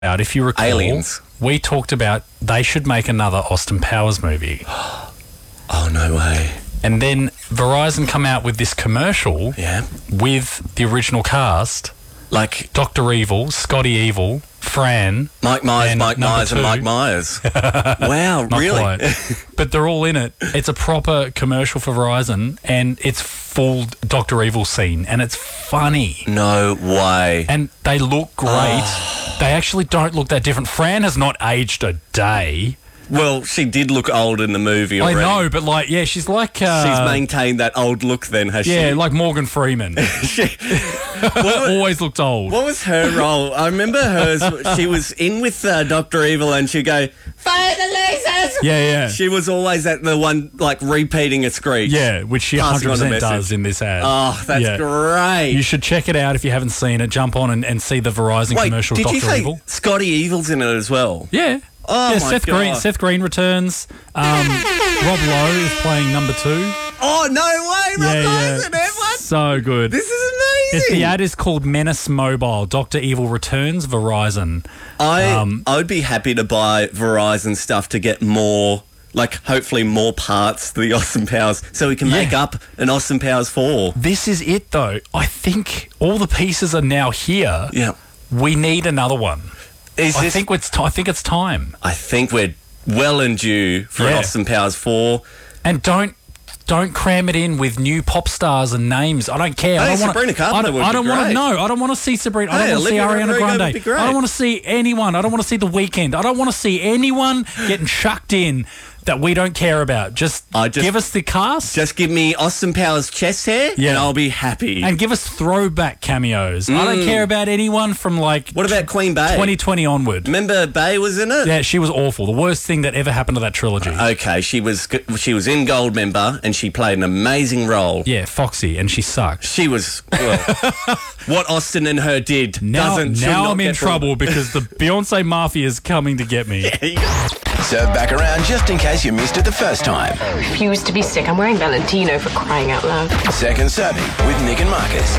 If you recall, Aliens. we talked about they should make another Austin Powers movie. Oh, no way. And then Verizon come out with this commercial with the original cast. Like Dr. Evil, Scotty Evil, Fran. Mike Myers, and Mike Myers, and Mike Myers. Wow, Not really? quite. But they're all in it. It's a proper commercial for Verizon, and it's full Dr. Evil scene, and it's funny. No way. And they look great. They actually don't look that different. Fran has not aged a day. Well, she did look old in the movie already. I know, but she's like... She's maintained that old look then, has she? Yeah, like Morgan Freeman. Always looked old. What was her role? I remember hers. She was in with Dr. Evil and she'd go, fire the lasers! Yeah. She was always at the one, like, repeating a screech. Yeah, which she 100% does in this ad. Oh, that's great. You should check it out if you haven't sien it. Jump on and see the Verizon commercial did Dr. you say Evil. Scotty Evil's in it as well? Yeah. Oh, my God. Seth Green returns. Rob Lowe is playing number 2. Oh, no way. Rob Lowe's in it. What? So good. This is amazing. The ad is called Menace Mobile. Dr. Evil returns, Verizon. I would be happy to buy Verizon stuff to get more, like, hopefully more parts to the Austin Powers so we can make up an Austin Powers 4. This is it, though. I think all the pieces are now here. Yeah. We need another one. I think it's time. I think we're well and due for an Austin Powers 4. And don't cram it in with new pop stars and names. I don't care. Hey, Sabrina Carpenter would be I don't want to great. know. I don't want to see Sabrina. I don't want to see Olivia Ariana Rodrigo would Grande. be great. I don't want to see anyone. I don't want to see The Weeknd. I don't want to see anyone getting chucked in that we don't care about. Just give us the cast. Just give me Austin Powers chest hair and I'll be happy. And give us throwback cameos. I don't care about anyone from what about Queen Bey? 2020 onward. Remember Bey was in it? Yeah, she was awful. The worst thing that ever happened to that trilogy. Okay, she was in Goldmember and she played an amazing role. Yeah, Foxy, and she sucked. She was, what Austin and her did now I'm in trouble because the Beyonce Mafia is coming to get me. Serve back around just in case you missed it the first time. Refuse to be sick. I'm wearing Valentino for crying out loud. Second serving with Nick and Marcus.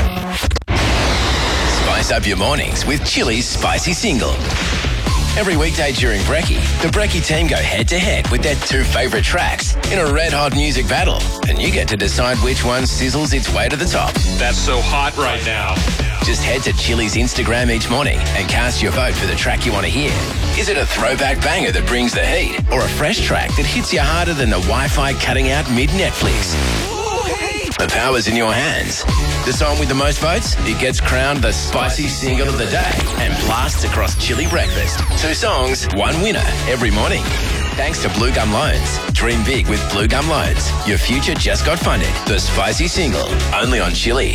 Spice up your mornings with Chili's Spicy Single. Every weekday during Brekkie, the Brekkie team go head-to-head with their 2 favourite tracks in a red-hot music battle, and you get to decide which one sizzles its way to the top. That's so hot right now. Just head to Chili's Instagram each morning and cast your vote for the track you want to hear. Is it a throwback banger that brings the heat, or a fresh track that hits you harder than the Wi-Fi cutting out mid-Netflix? The power's in your hands. The song with the most votes, it gets crowned the Spicy Single of the Day and blasts across Chili Breakfast. 2 songs, 1 winner every morning. Thanks to Blue Gum Loans. Dream big with Blue Gum Loans. Your future just got funded. The Spicy Single, only on Chili.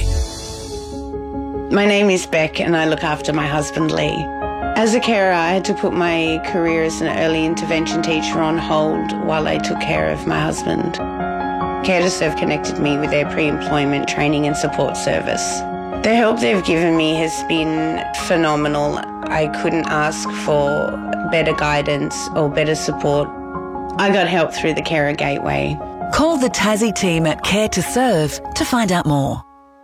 My name is Beck and I look after my husband Lee. As a carer, I had to put my career as an early intervention teacher on hold while I took care of my husband. Care to Serve connected me with their pre-employment training and support service. The help they've given me has been phenomenal. I couldn't ask for better guidance or better support. I got help through the Carer Gateway. Call the Tassie team at Care to Serve to find out more.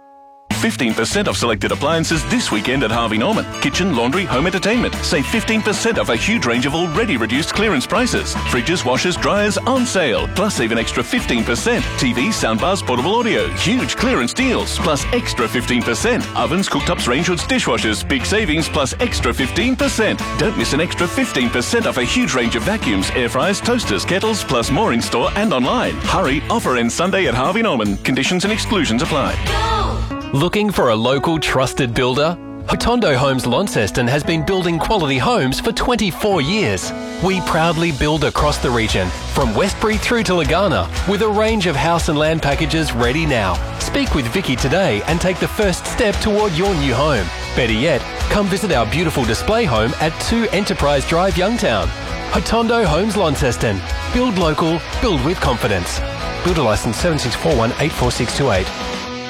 15% off selected appliances this weekend at Harvey Norman. Kitchen, laundry, home entertainment. Save 15% off a huge range of already reduced clearance prices. Fridges, washers, dryers on sale. Plus save an extra 15%. TVs, soundbars, portable audio. Huge clearance deals. Plus extra 15%. Ovens, cooktops, range hoods, dishwashers. Big savings plus extra 15%. Don't miss an extra 15% off a huge range of vacuums, air fryers, toasters, kettles, plus more in store and online. Hurry, offer ends Sunday at Harvey Norman. Conditions and exclusions apply. Looking for a local trusted builder? Hotondo Homes Launceston has been building quality homes for 24 years. We proudly build across the region, from Westbury through to Lagana, with a range of house and land packages ready now. Speak with Vicky today and take the first step toward your new home. Better yet, come visit our beautiful display home at 2 Enterprise Drive, Youngtown. Hotondo Homes Launceston. Build local, build with confidence. Builder licence 7641844628.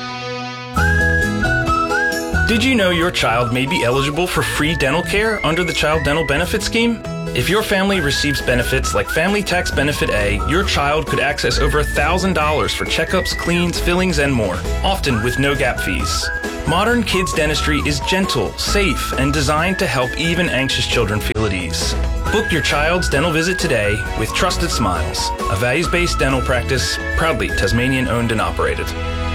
Did you know your child may be eligible for free dental care under the Child Dental Benefit Scheme? If your family receives benefits like Family Tax Benefit A, your child could access over $1,000 for checkups, cleans, fillings, and more, often with no gap fees. Modern kids' dentistry is gentle, safe, and designed to help even anxious children feel at ease. Book your child's dental visit today with Trusted Smiles, a values-based dental practice proudly Tasmanian-owned and operated.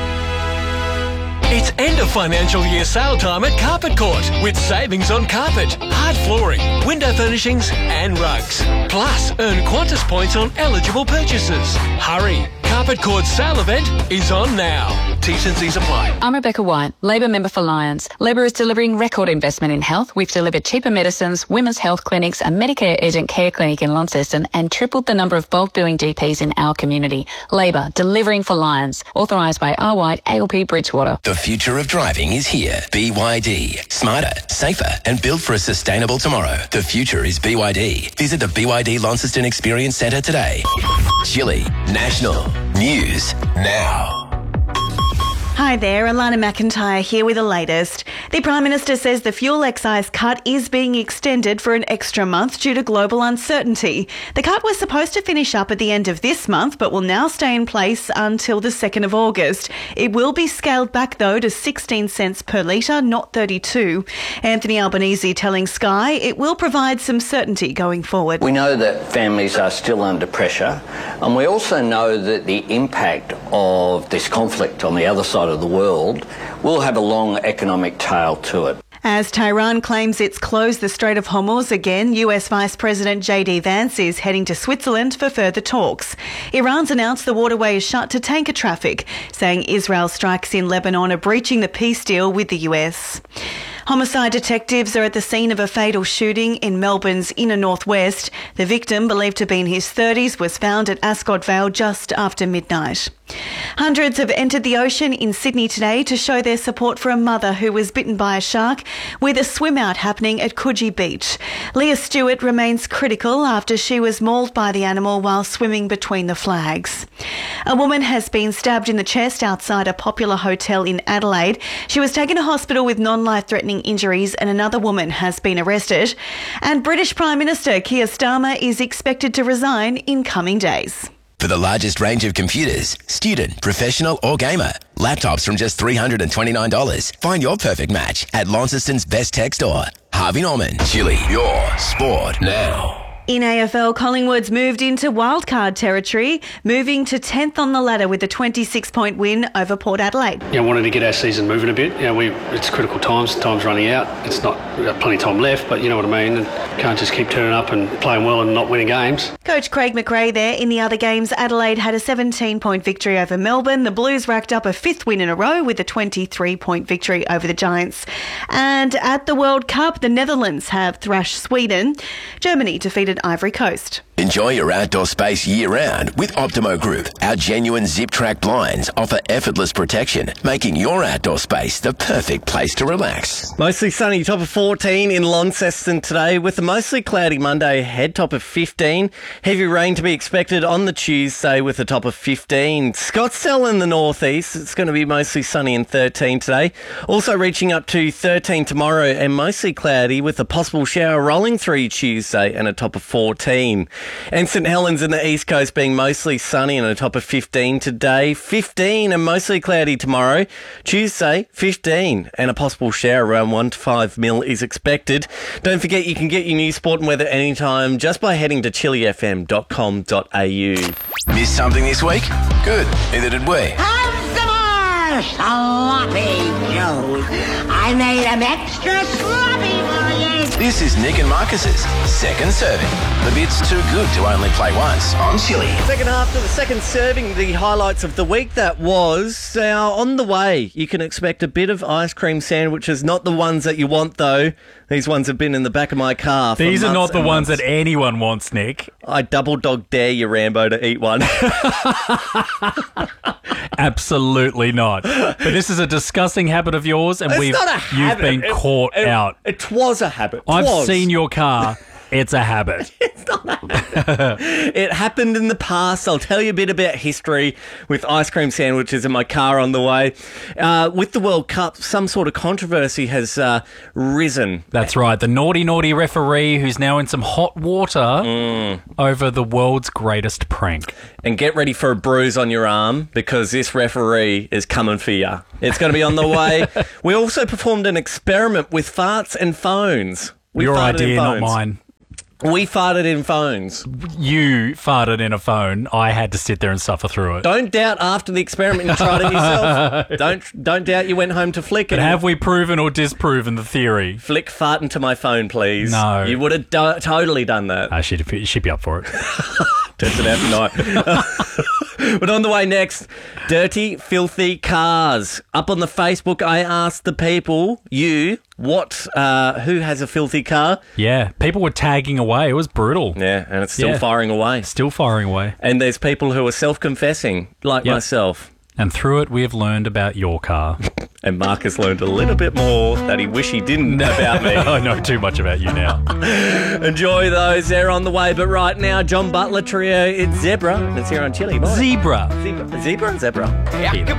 It's end of financial year sale time at Carpet Court with savings on carpet, hard flooring, window furnishings and rugs. Plus, earn Qantas points on eligible purchases. Hurry! Carpet Court's sale event is on now. T's and C's apply. I'm Rebecca White, Labor member for Lions. Labor is delivering record investment in health. We've delivered cheaper medicines, women's health clinics, a Medicare urgent care clinic in Launceston, and tripled the number of bulk billing GPs in our community. Labor, delivering for Lions. Authorised by R. White, ALP Bridgewater. The future of driving is here. BYD. Smarter, safer, and built for a sustainable tomorrow. The future is BYD. Visit the BYD Launceston Experience Centre today. Chile National News Now. Hi there, Alana McIntyre here with the latest. The Prime Minister says the fuel excise cut is being extended for an extra month due to global uncertainty. The cut was supposed to finish up at the end of this month, but will now stay in place until the 2nd of August. It will be scaled back, though, to 16 cents per litre, not 32. Anthony Albanese telling Sky it will provide some certainty going forward. We know that families are still under pressure, and we also know that the impact of this conflict on the other side of the world will have a long economic tail to it. As Tehran claims it's closed the Strait of Hormuz again, US Vice President J.D. Vance is heading to Switzerland for further talks. Iran's announced the waterway is shut to tanker traffic, saying Israel's strikes in Lebanon are breaching the peace deal with the US. Homicide detectives are at the scene of a fatal shooting in Melbourne's inner northwest. The victim, believed to be in his 30s, was found at Ascot Vale just after midnight. Hundreds have entered the ocean in Sydney today to show their support for a mother who was bitten by a shark, with a swim-out happening at Coogee Beach. Leah Stewart remains critical after she was mauled by the animal while swimming between the flags. A woman has been stabbed in the chest outside a popular hotel in Adelaide. She was taken to hospital with non-life-threatening injuries, and another woman has been arrested. And British Prime Minister Keir Starmer is expected to resign in coming days. For the largest range of computers, student, professional or gamer, laptops from just $329. Find your perfect match at Launceston's best tech store. Harvey Norman, Chile, your sport now. In AFL, Collingwood's moved into wildcard territory, moving to 10th on the ladder with a 26-point win over Port Adelaide. Yeah, wanted to get our season moving a bit. It's critical times. Time's running out. We've got plenty of time left, but you know what I mean. Can't just keep turning up and playing well and not winning games. Coach Craig McRae there. In the other games, Adelaide had a 17-point victory over Melbourne. The Blues racked up a 5th win in a row with a 23-point victory over the Giants. And at the World Cup, the Netherlands have thrashed Sweden. Germany defeated Ivory Coast. Enjoy your outdoor space year-round with Optimo Group. Our genuine zip-track blinds offer effortless protection, making your outdoor space the perfect place to relax. Mostly sunny, top of 14 in Launceston today, with a mostly cloudy Monday ahead, top of 15. Heavy rain to be expected on the Tuesday with a top of 15. Scottsdale in the northeast, it's going to be mostly sunny and 13 today. Also reaching up to 13 tomorrow and mostly cloudy with a possible shower rolling through Tuesday and a top of 14. And St Helens in the east coast being mostly sunny and a top of 15 today. 15 and mostly cloudy tomorrow. Tuesday, 15 and a possible shower around 1 to 5 mil is expected. Don't forget you can get your news, sport and weather anytime just by heading to chilifm.com.au. Missed something this week? Good. Neither did we. Have some more sloppy joes. I made them extra sloppy for you. This is Nick and Marcus's second serving. The bit's too good to only play once on Chili. Second half to the second serving, the highlights of the week that was. Now, on the way, you can expect a bit of ice cream sandwiches, not the ones that you want though. These ones have been in the back of my car for These are months not the ones months. that anyone wants, Nick. I double dog dare you, Rambo, to eat one. Absolutely not. But this is a disgusting habit of yours, and It's not a habit. you've been caught out. It was a habit. I've seen your car. It's a habit. It's not a habit. It happened in the past. I'll tell you a bit about history with ice cream sandwiches in my car on the way. With the World Cup, some sort of controversy has risen. That's right. The naughty referee who's now in some hot water over the world's greatest prank. And get ready for a bruise on your arm because this referee is coming for you. It's going to be on the way. We also performed an experiment with farts and phones. Your idea, not mine. We farted in phones. You farted in a phone. I had to sit there and suffer through it. Don't doubt after the experiment you tried it yourself. Don't doubt you went home to Flick. But have we proven or disproven the theory? Flick, fart into my phone, please. No. You would have totally done that. She'd be up for it. Turns it out tonight. But on the way next, dirty, filthy cars. Up on the Facebook, I asked the people, who has a filthy car? Yeah, people were tagging away. It was brutal. Yeah, and it's still firing away. Still firing away. And there's people who are self-confessing, like myself. And through it, we have learned about your car. And Mark has learned a little bit more that he wish he didn't about me. I know too much about you now. Enjoy those. They're on the way. But right now, John Butler Trio, it's Zebra. And it's here on Chili. Zebra. Zebra and Zebra.